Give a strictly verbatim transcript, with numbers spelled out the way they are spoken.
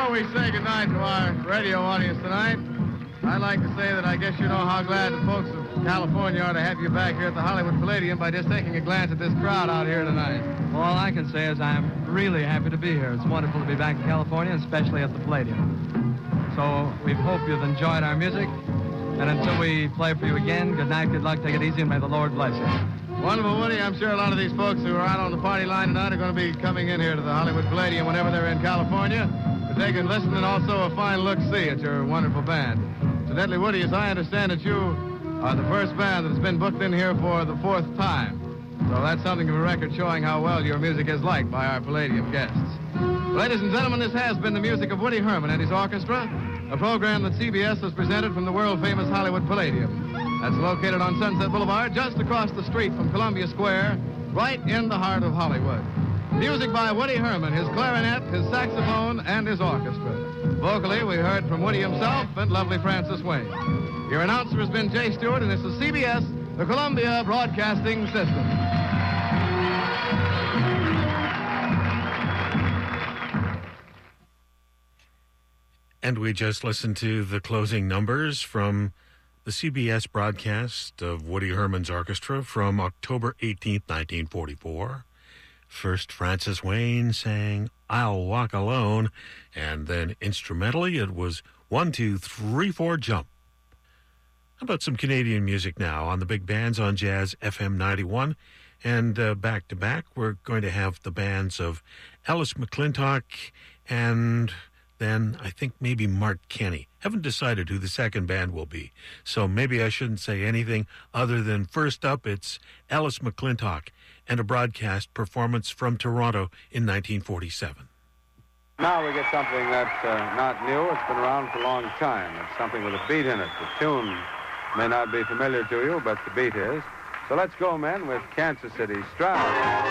Before we say goodnight to our radio audience tonight, I'd like to say that I guess you know how glad the folks of California are to have you back here at the Hollywood Palladium by just taking a glance at this crowd out here tonight. Well, all I can say is I'm really happy to be here. It's wonderful to be back in California, especially at the Palladium. So we hope you've enjoyed our music. And until we play for you again, good night, good luck, take it easy, and may the Lord bless you. Wonderful, Woody. I'm sure a lot of these folks who are out on the party line tonight are going to be coming in here to the Hollywood Palladium whenever they're in California to take a listen and also a fine look-see at your wonderful band. Incidentally, Woody, as I understand it, you are the first band that's been booked in here for the fourth time. So that's something of a record showing how well your music is liked by our Palladium guests. Ladies and gentlemen, this has been the music of Woody Herman and his orchestra, a program that C B S has presented from the world-famous Hollywood Palladium. That's located on Sunset Boulevard, just across the street from Columbia Square, right in the heart of Hollywood. Music by Woody Herman, his clarinet, his saxophone, and his orchestra. Vocally, we heard from Woody himself and lovely Frances Wayne. Your announcer has been Jay Stewart, and this is C B S, the Columbia Broadcasting System. And we just listened to the closing numbers from the C B S broadcast of Woody Herman's orchestra from October eighteenth, nineteen forty-four. First, Frances Wayne sang I'll Walk Alone, and then instrumentally it was One, Two, Three, Four, Jump. How about some Canadian music now on the big bands on Jazz F M ninety-one? And uh, back to back, we're going to have the bands of Alice McClintock and then I think maybe Mark Kenny. Haven't decided who the second band will be, so maybe I shouldn't say anything other than first up, it's Alice McClintock and a broadcast performance from Toronto in nineteen forty-seven. Now we get something that's uh, not new. It's been around for a long time. It's something with a beat in it. The tune may not be familiar to you, but the beat is. So let's go, men, with Kansas City Strauss.